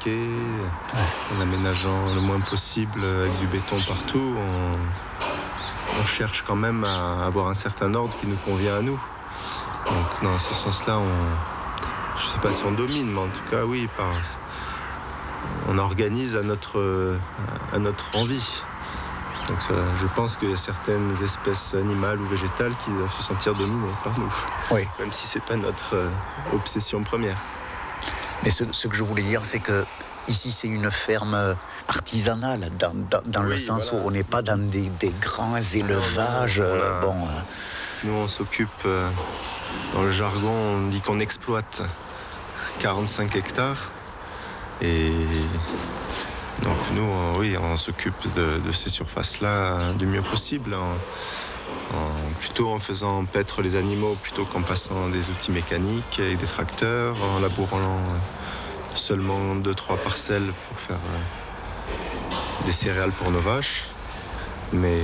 bloqué, en aménageant le moins possible avec du béton partout, on cherche quand même à avoir un certain ordre qui nous convient à nous. Donc dans ce sens-là, je ne sais pas si on domine, mais en tout cas oui, on organise à notre envie. Donc ça, je pense qu'il y a certaines espèces animales ou végétales qui doivent se sentir dominées par nous. Oui. Même si ce n'est pas notre obsession première. Mais ce que je voulais dire, c'est que ici, c'est une ferme artisanale, dans le sens où on n'est pas dans des grands élevages. Nous, on s'occupe, dans le jargon, on dit qu'on exploite 45 hectares. Et donc nous, on s'occupe de ces surfaces-là du mieux possible, plutôt en faisant paître les animaux plutôt qu'en passant des outils mécaniques avec des tracteurs, en labourant seulement 2-3 parcelles pour faire des céréales pour nos vaches. Mais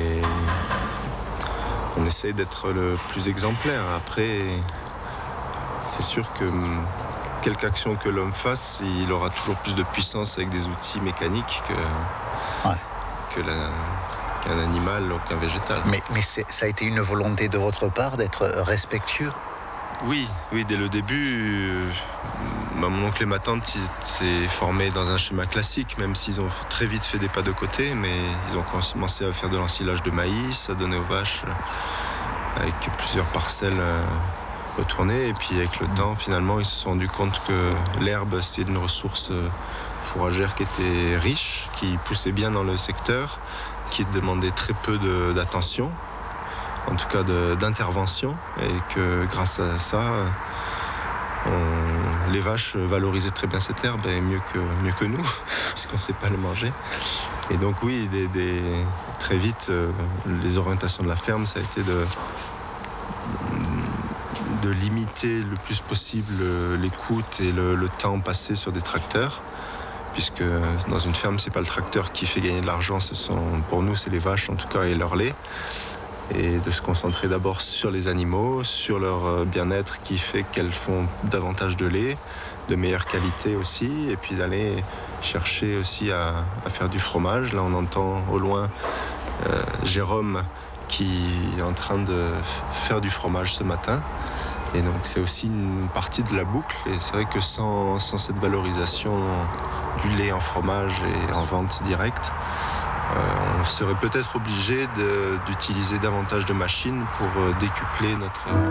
on essaye d'être le plus exemplaire. Après, c'est sûr que quelque action que l'homme fasse, il aura toujours plus de puissance avec des outils mécaniques qu'un animal ou qu'un végétal. Mais ça a été une volonté de votre part d'être respectueux? Oui, dès le début, mon oncle et ma tante étaient formés dans un schéma classique, même s'ils ont très vite fait des pas de côté, mais ils ont commencé à faire de l'ensilage de maïs, à donner aux vaches avec plusieurs parcelles retournées. Et puis avec le temps, finalement, ils se sont rendus compte que l'herbe, c'était une ressource fourragère qui était riche, qui poussait bien dans le secteur, qui demandait très peu d'attention, en tout cas d'intervention, et que grâce à ça, les vaches valorisaient très bien cette herbe, et mieux que nous, puisqu'on ne sait pas le manger. Et donc oui, très vite, les orientations de la ferme, ça a été de limiter le plus possible l'écoute et le temps passé sur des tracteurs, puisque dans une ferme, c'est pas le tracteur qui fait gagner de l'argent, pour nous, c'est les vaches en tout cas et leur lait. Et de se concentrer d'abord sur les animaux, sur leur bien-être qui fait qu'elles font davantage de lait, de meilleure qualité aussi, et puis d'aller chercher aussi à faire du fromage. Là, on entend au loin Jérôme qui est en train de faire du fromage ce matin. Et donc c'est aussi une partie de la boucle. Et c'est vrai que sans cette valorisation du lait en fromage et en vente directe, on serait peut-être obligé d'utiliser davantage de machines pour décupler notre